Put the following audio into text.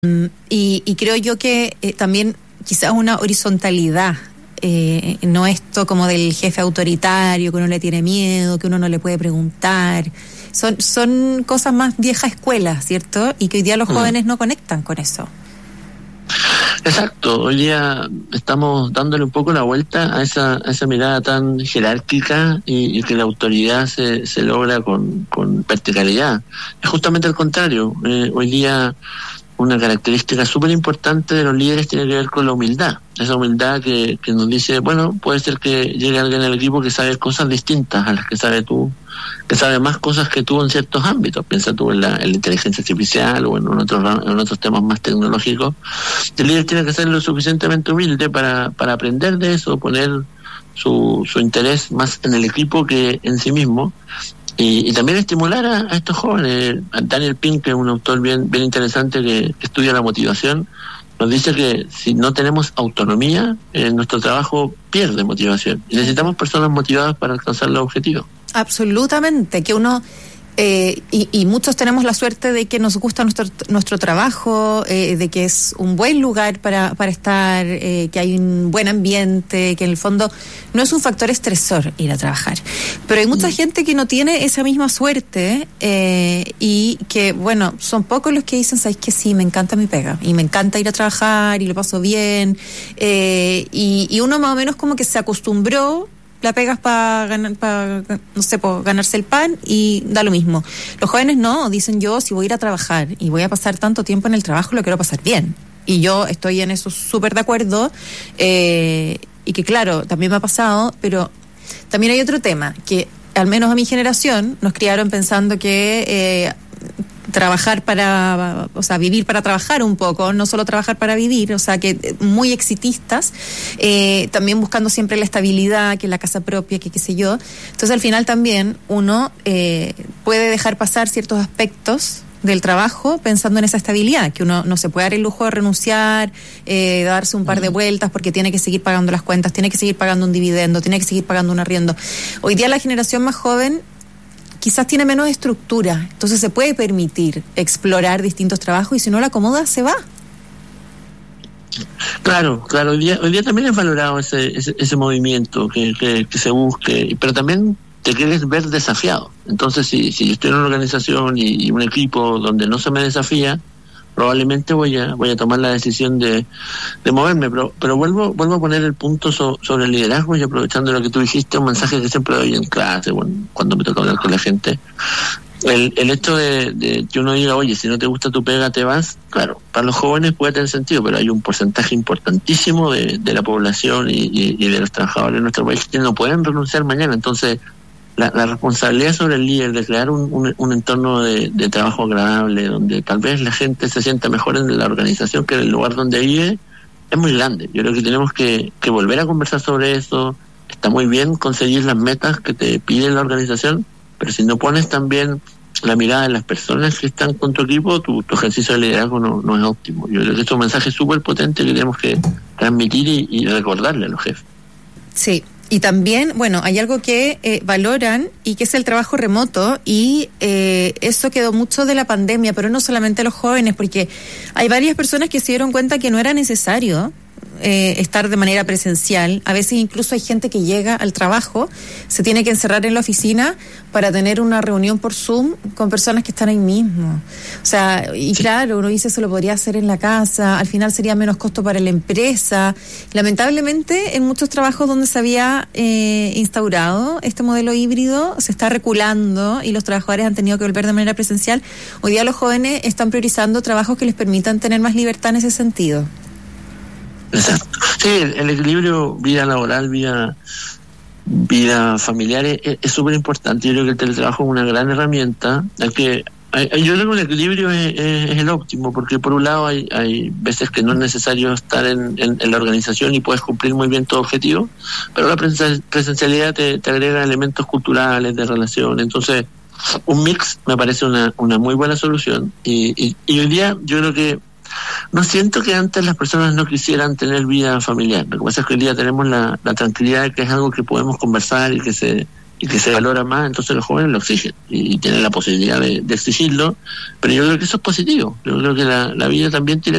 Y creo yo que también quizás una horizontalidad, no esto como del jefe autoritario, que uno le tiene miedo, que uno no le puede preguntar. Son cosas más vieja escuela, ¿cierto? Y que hoy día los jóvenes no conectan con eso. Exacto, hoy día estamos dándole un poco la vuelta a esa mirada tan jerárquica y que la autoridad se logra con verticalidad. Es justamente al contrario. Hoy día una característica súper importante de los líderes tiene que ver con la humildad. Esa humildad que nos dice, bueno, puede ser que llegue alguien al equipo que sabe cosas distintas a las que sabe tú, que sabe más cosas que tú en ciertos ámbitos. Piensa tú en la inteligencia artificial o en otros temas más tecnológicos. El líder tiene que ser lo suficientemente humilde para aprender de eso, poner su interés más en el equipo que en sí mismo. Y también estimular a estos jóvenes. Daniel Pink, que es un autor bien interesante que estudia la motivación, nos dice que si no tenemos autonomía, nuestro trabajo pierde motivación. Y necesitamos personas motivadas para alcanzar los objetivos. Absolutamente, que uno... y muchos tenemos la suerte de que nos gusta nuestro trabajo, de que es un buen lugar para estar, que hay un buen ambiente, que en el fondo no es un factor estresor ir a trabajar. Pero hay mucha gente que no tiene esa misma suerte y que, bueno, son pocos los que dicen, ¿sabes qué? Sí, me encanta mi pega y me encanta ir a trabajar y lo paso bien. Y uno más o menos como que se acostumbró. La pegas para ganarse el pan y da lo mismo. Los jóvenes no, dicen yo, si voy a ir a trabajar y voy a pasar tanto tiempo en el trabajo, lo quiero pasar bien. Y yo estoy en eso súper de acuerdo, y que claro, también me ha pasado, pero también hay otro tema, que al menos a mi generación nos criaron pensando que... trabajar vivir para trabajar un poco, no solo trabajar para vivir, o sea, que muy exitistas, también buscando siempre la estabilidad, que la casa propia, que qué sé yo. Entonces, al final también uno puede dejar pasar ciertos aspectos del trabajo pensando en esa estabilidad, que uno no se puede dar el lujo de renunciar, darse un par de vueltas porque tiene que seguir pagando las cuentas, tiene que seguir pagando un dividendo, tiene que seguir pagando un arriendo. Hoy día la generación más joven quizás tiene menos estructura, entonces se puede permitir explorar distintos trabajos y si no la acomoda, se va. Claro, hoy día también es valorado ese movimiento que se busque, pero también te quieres ver desafiado. Entonces, si yo estoy en una organización y un equipo donde no se me desafía, probablemente voy a tomar la decisión de moverme, pero vuelvo a poner el punto sobre el liderazgo, y aprovechando lo que tú dijiste, un mensaje que siempre doy en clase, cuando me toca hablar con la gente, el hecho de que uno diga, oye, si no te gusta tu pega, te vas. Claro, para los jóvenes puede tener sentido, pero hay un porcentaje importantísimo de la población y de los trabajadores de nuestro país que no pueden renunciar mañana. Entonces, la responsabilidad sobre el líder de crear un entorno de trabajo agradable, donde tal vez la gente se sienta mejor en la organización que en el lugar donde vive, es muy grande. Yo creo que tenemos que volver a conversar sobre eso. Está muy bien conseguir las metas que te pide la organización, pero si no pones también la mirada en las personas que están con tu equipo, tu ejercicio de liderazgo no es óptimo. Yo creo que es un mensaje súper potente que tenemos que transmitir y recordarle a los jefes. Sí. Y también, bueno, hay algo que valoran y que es el trabajo remoto, y eso quedó mucho de la pandemia, pero no solamente los jóvenes, porque hay varias personas que se dieron cuenta que no era necesario estar de manera presencial. A veces incluso hay gente que llega al trabajo, se tiene que encerrar en la oficina para tener una reunión por Zoom con personas que están ahí mismo. O sea, y claro, uno dice eso lo podría hacer en la casa, al final sería menos costo para la empresa. Lamentablemente, en muchos trabajos donde se había instaurado este modelo híbrido, se está reculando y los trabajadores han tenido que volver de manera presencial. Hoy día los jóvenes están priorizando trabajos que les permitan tener más libertad en ese sentido. Exacto. Sí, el equilibrio vida laboral, vida familiar es súper importante. Yo creo que el teletrabajo es una gran herramienta. Yo creo que el equilibrio es el óptimo, porque por un lado hay veces que no es necesario estar en la organización y puedes cumplir muy bien tu objetivo, pero la presencialidad te agrega elementos culturales, de relación. Entonces, un mix me parece una muy buena solución. Y hoy día yo creo que no siento que antes las personas no quisieran tener vida familiar. Lo que pasa es que hoy día tenemos la tranquilidad de que es algo que podemos conversar y que se valora más, entonces los jóvenes lo exigen y tienen la posibilidad de exigirlo, pero yo creo que eso es positivo. Yo creo que la vida también tiene